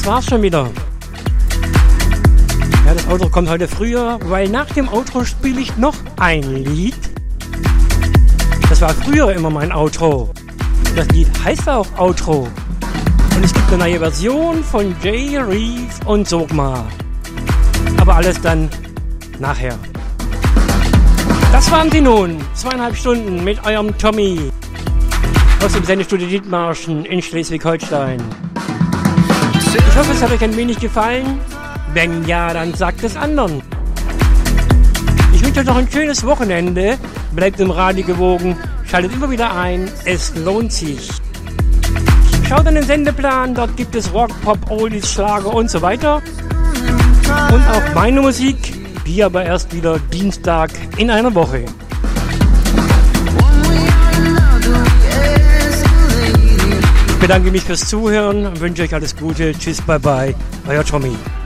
das war's schon wieder. Ja, das Outro kommt heute früher, weil nach dem Outro spiele ich noch ein Lied. Das war früher immer mein Outro. Das Lied heißt auch Outro. Und es gibt eine neue Version von Jay Reeve und Sogma. Aber alles dann nachher. Das waren sie nun. 2,5 Stunden mit eurem Tommy. Aus dem Sendestudio Dithmarschen in Schleswig-Holstein. Ich hoffe, es hat euch ein wenig gefallen. Wenn ja, dann sagt es anderen. Ich wünsche euch noch ein schönes Wochenende. Bleibt im Radio gewogen. Schaltet immer wieder ein. Es lohnt sich. Schaut an den Sendeplan. Dort gibt es Rock, Pop, Oldies, Schlager und so weiter. Und auch meine Musik, die aber erst wieder Dienstag in einer Woche. Ich bedanke mich fürs Zuhören und wünsche euch alles Gute. Tschüss, bye bye. Euer Tommy.